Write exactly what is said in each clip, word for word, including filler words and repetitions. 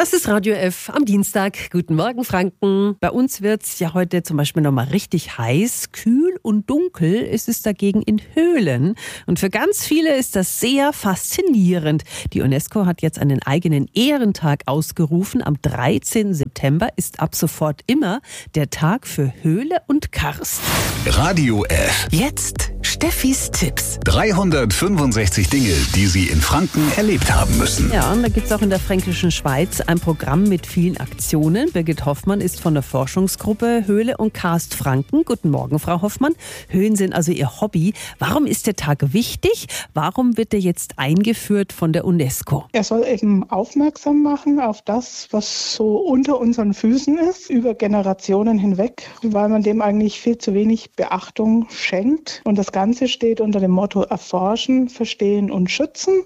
Das ist Radio F am Dienstag. Guten Morgen, Franken. Bei uns wird's ja heute zum Beispiel nochmal richtig heiß. Kühl und dunkel ist es dagegen in Höhlen. Und für ganz viele ist das sehr faszinierend. Die UNESCO hat jetzt einen eigenen Ehrentag ausgerufen. Am dreizehnten September ist ab sofort immer der Tag für Höhle und Karst. Radio F. Jetzt Steffis Tipps. dreihundertfünfundsechzig Dinge, die Sie in Franken erlebt haben müssen. Ja, und da gibt's auch in der fränkischen Schweiz ein Programm mit vielen Aktionen. Birgit Hoffmann ist von der Forschungsgruppe Höhle und Karst Franken. Guten Morgen, Frau Hoffmann. Höhlen sind also Ihr Hobby. Warum ist der Tag wichtig? Warum wird er jetzt eingeführt von der UNESCO? Er soll eben aufmerksam machen auf das, was so unter unseren Füßen ist, über Generationen hinweg, weil man dem eigentlich viel zu wenig Beachtung schenkt. Und das Ganze steht unter dem Motto Erforschen, Verstehen und Schützen.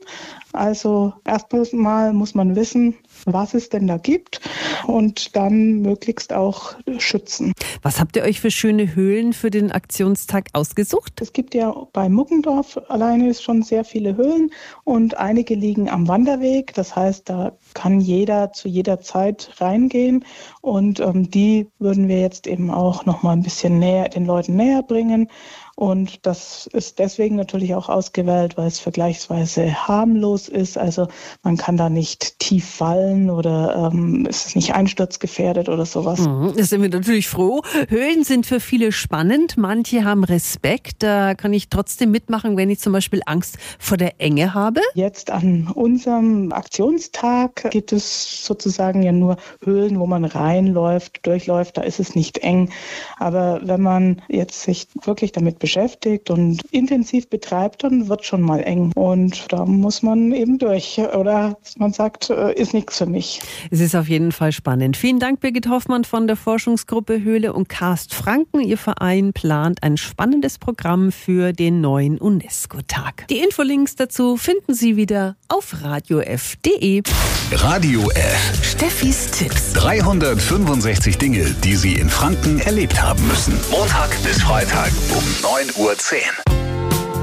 Also erstmal muss man wissen, was es denn da gibt und dann möglichst auch schützen. Was habt ihr euch für schöne Höhlen für den Aktionstag ausgesucht? Es gibt ja bei Muggendorf alleine schon sehr viele Höhlen und einige liegen am Wanderweg. Das heißt, da kann jeder zu jeder Zeit reingehen und ähm, die würden wir jetzt eben auch noch mal ein bisschen näher den Leuten näher bringen. Und das ist deswegen natürlich auch ausgewählt, weil es vergleichsweise harmlos ist. Also man kann da nicht tief fallen oder ähm, es ist nicht einsturzgefährdet oder sowas. Mhm, da sind wir natürlich froh. Höhlen sind für viele spannend. Manche haben Respekt. Da kann ich trotzdem mitmachen, wenn ich zum Beispiel Angst vor der Enge habe. Jetzt an unserem Aktionstag gibt es sozusagen ja nur Höhlen, wo man reinläuft, durchläuft. Da ist es nicht eng. Aber wenn man jetzt sich wirklich damit beschäftigt, beschäftigt und intensiv betreibt, dann wird schon mal eng. Und da muss man eben durch. Oder man sagt, ist nichts für mich. Es ist auf jeden Fall spannend. Vielen Dank, Birgit Hoffmann von der Forschungsgruppe Höhle und Karst Franken. Ihr Verein plant ein spannendes Programm für den neuen UNESCO-Tag. Die Infolinks dazu finden Sie wieder auf radio f punkt de. Radio F. Steffis Tipps. dreihundertfünfundsechzig Dinge, die Sie in Franken erlebt haben müssen. Montag bis Freitag um neun Uhr zehn.